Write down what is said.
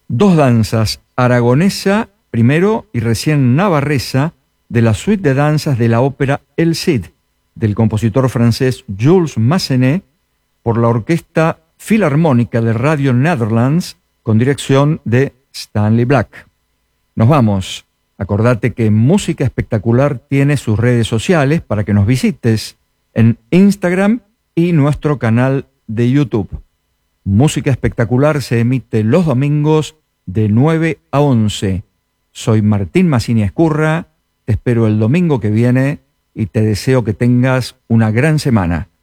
Dos danzas, aragonesa primero y recién navarresa, de la suite de danzas de la ópera El Cid, del compositor francés Jules Massenet, por la Orquesta Filarmónica de Radio Netherlands, con dirección de Stanley Black. Nos vamos. Acordate que Música Espectacular tiene sus redes sociales para que nos visites en Instagram y nuestro canal de YouTube. Música Espectacular se emite los domingos de 9 a 11. Soy Martín Massini Escurra, te espero el domingo que viene y te deseo que tengas una gran semana.